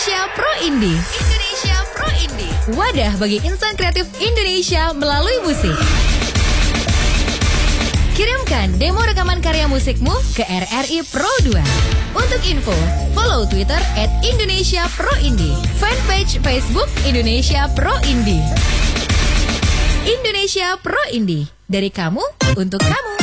Indonesia Pro Indie. Indonesia Pro Indie. Wadah bagi insan kreatif Indonesia melalui musik. Kirimkan demo rekaman karya musikmu ke RRI Pro 2. Untuk info, follow Twitter @IndonesiaProIndie, fanpage Facebook Indonesia Pro Indie. Indonesia Pro Indie, dari kamu untuk kamu.